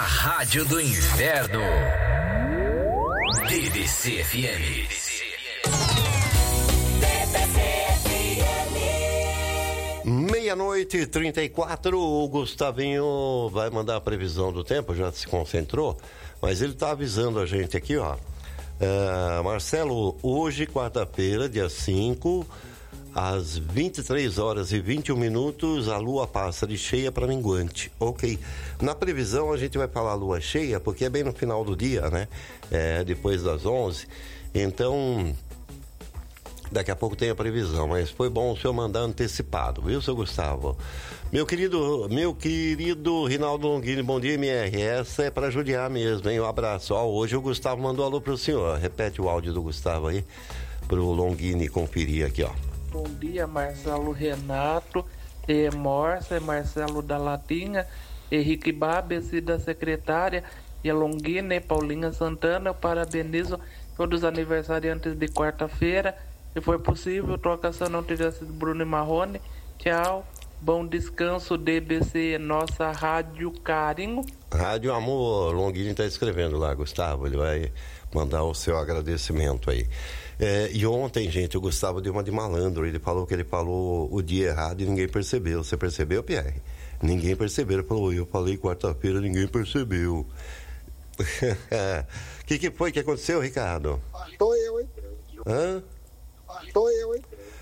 Rádio do Inverno. BBC-FM. Meia-noite e 34, o Gustavinho vai mandar a previsão do tempo, já se concentrou, mas ele está avisando a gente aqui, ó. Marcelo, hoje, quarta-feira, dia 5, às 23 horas e 21 minutos, a lua passa de cheia para minguante. Ok. Na previsão, a gente vai falar lua cheia, porque é bem no final do dia, né? Depois das 11. Então, daqui a pouco tem a previsão, mas foi bom o senhor mandar antecipado, viu, seu Gustavo? Meu querido Rinaldo Longini, bom dia, MR. Essa é para judiar mesmo, hein? Um abraço. Hoje o Gustavo mandou alô pro senhor. Repete o áudio do Gustavo aí, pro Longini conferir aqui, ó. Bom dia, Marcelo Renato, Morsa, Marcelo da Latinha, Henrique Babes da secretária, e Longini, Paulinha Santana. Eu parabenizo todos os aniversariantes de quarta-feira. Se for possível, trocação não tivesse sido Bruno e Marrone. Tchau, bom descanso, DBC, nossa Rádio Carinho. Rádio Amor, Longini tá escrevendo lá, Gustavo, ele vai mandar o seu agradecimento aí. E ontem, gente, o Gustavo deu uma de malandro, ele falou que ele falou o dia errado e ninguém percebeu. Você percebeu, Pierre? Ninguém percebeu, ele falou, eu falei quarta-feira, ninguém percebeu. O que foi que aconteceu, Ricardo? Tô eu, hein? Hã? Tô eu, hein?